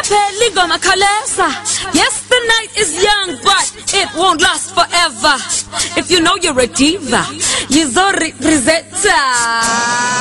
Yes, the night is young, but it won't last forever. If you know you're a diva, you're a presenter.